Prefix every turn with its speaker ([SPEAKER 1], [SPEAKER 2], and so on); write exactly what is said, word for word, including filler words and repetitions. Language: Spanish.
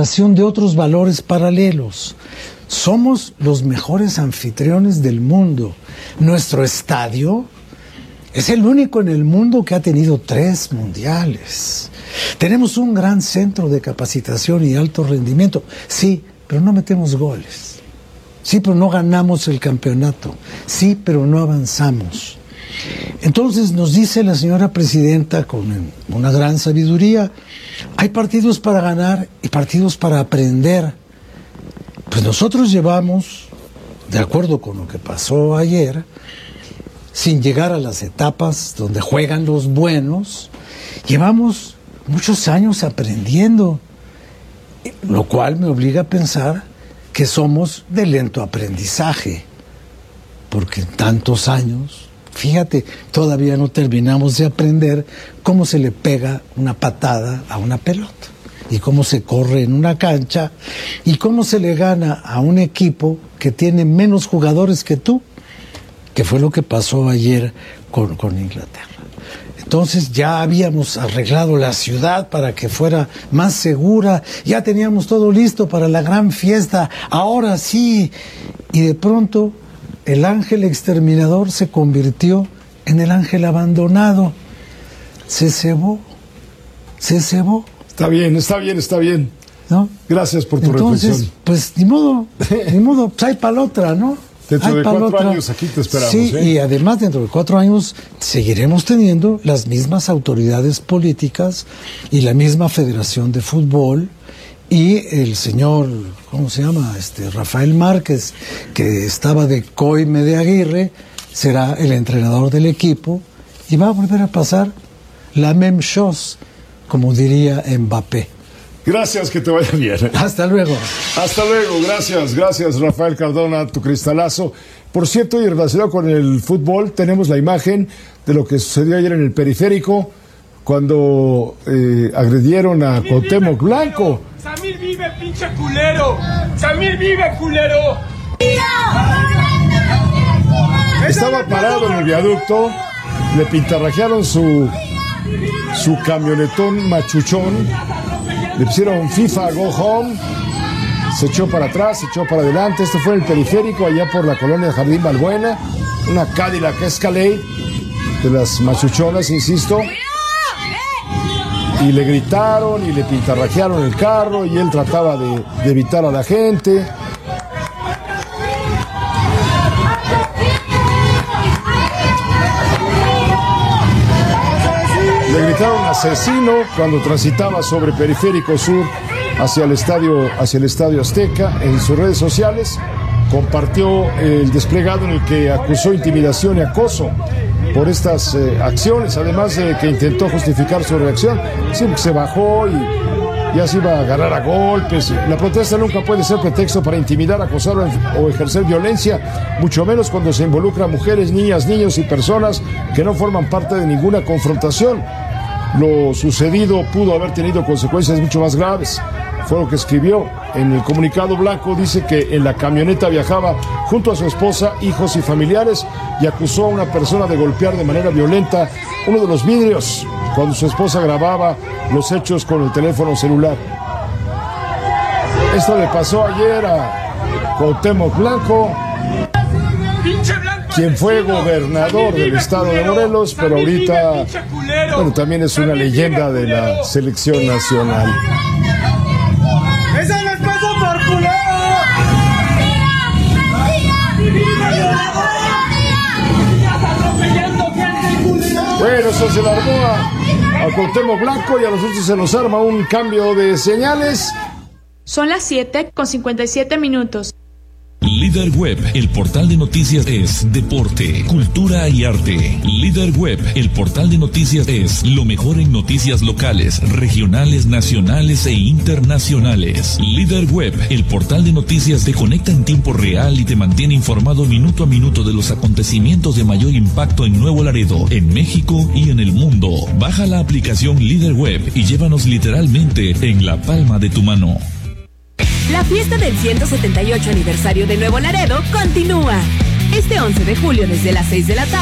[SPEAKER 1] demostración de otros valores paralelos. Somos los mejores anfitriones del mundo. Nuestro estadio es el único en el mundo que ha tenido tres mundiales. Tenemos un gran centro de capacitación y alto rendimiento. Sí, pero no metemos goles. Sí, pero no ganamos el campeonato. Sí, pero no avanzamos. Entonces nos dice la señora presidenta con una gran sabiduría, hay partidos para ganar y partidos para aprender. Pues nosotros llevamos, de acuerdo con lo que pasó ayer, sin llegar a las etapas donde juegan los buenos, llevamos muchos años aprendiendo, lo cual me obliga a pensar que somos de lento aprendizaje, porque en tantos años, fíjate, todavía no terminamos de aprender cómo se le pega una patada a una pelota, y cómo se corre en una cancha, y cómo se le gana a un equipo que tiene menos jugadores que tú, que fue lo que pasó ayer con, con Inglaterra. Entonces ya habíamos arreglado la ciudad para que fuera más segura, ya teníamos todo listo para la gran fiesta, ahora sí, y de pronto el ángel exterminador se convirtió en el ángel abandonado, se cebó, se cebó.
[SPEAKER 2] Está bien, está bien, está bien.
[SPEAKER 1] ¿No?
[SPEAKER 2] Gracias por tu
[SPEAKER 1] Entonces,
[SPEAKER 2] reflexión.
[SPEAKER 1] pues ni modo, ni modo, pues hay para la otra, ¿no?
[SPEAKER 2] Dentro
[SPEAKER 1] hay
[SPEAKER 2] de cuatro
[SPEAKER 1] otra.
[SPEAKER 2] años aquí te esperamos.
[SPEAKER 1] Sí,
[SPEAKER 2] ¿eh?
[SPEAKER 1] Y además dentro de cuatro años seguiremos teniendo las mismas autoridades políticas y la misma Federación de Fútbol y el señor, ¿cómo se llama? Este Rafael Márquez, que estaba de coime de Aguirre, será el entrenador del equipo y va a volver a pasar la même chose, como diría Mbappé.
[SPEAKER 2] Gracias, que te vaya bien.
[SPEAKER 1] Hasta luego.
[SPEAKER 2] Hasta luego, gracias, gracias Rafael Cardona, tu cristalazo. Por cierto, y relacionado con el fútbol, tenemos la imagen de lo que sucedió ayer en el Periférico, cuando eh, agredieron a Cuauhtémoc Blanco.
[SPEAKER 3] ¡Samir vive, pinche culero! ¡Samir vive, culero!
[SPEAKER 2] Estaba parado en el viaducto, le pintarrajearon su, su camionetón machuchón, le pusieron FIFA Go Home, se echó para atrás, se echó para adelante. Esto fue en el Periférico, allá por la colonia Jardín Balbuena, una Cadillac Escalade de las machuchonas, insisto. Y le gritaron y le pintarrajearon el carro y él trataba de, de evitar a la gente. Le gritaron asesino cuando transitaba sobre Periférico Sur hacia el estadio, hacia el estadio Azteca. En sus redes sociales compartió el desplegado en el que acusó intimidación y acoso por estas eh, acciones, además de que intentó justificar su reacción. Sí, se bajó y ya se iba a agarrar a golpes. La protesta nunca puede ser pretexto para intimidar, acosar o ejercer violencia, mucho menos cuando se involucra a mujeres, niñas, niños y personas que no forman parte de ninguna confrontación. Lo sucedido pudo haber tenido consecuencias mucho más graves. Fue lo que escribió. En el comunicado, Blanco dice que en la camioneta viajaba junto a su esposa, hijos y familiares, y acusó a una persona de golpear de manera violenta uno de los vidrios cuando su esposa grababa los hechos con el teléfono celular. Esto le pasó ayer a Cuauhtémoc Blanco, quien fue gobernador del estado de Morelos, pero ahorita, bueno, también es una leyenda de la selección nacional.
[SPEAKER 3] ¡Ese les pasa por culero!
[SPEAKER 2] Bueno, eso se le armó a, a Cuauhtémoc Blanco y a nosotros se nos arma un cambio de señales.
[SPEAKER 4] Son las siete con cincuenta y siete minutos.
[SPEAKER 5] Líder Web, el portal de noticias es deporte, cultura y arte. Líder Web, el portal de noticias es lo mejor en noticias locales, regionales, nacionales e internacionales. Líder Web, el portal de noticias te conecta en tiempo real y te mantiene informado minuto a minuto de los acontecimientos de mayor impacto en Nuevo Laredo, en México y en el mundo. Baja la aplicación Líder Web y llévanos literalmente en la palma de tu mano.
[SPEAKER 6] La fiesta del ciento setenta y ocho aniversario de Nuevo Laredo continúa. Este once de julio desde las seis de la tarde.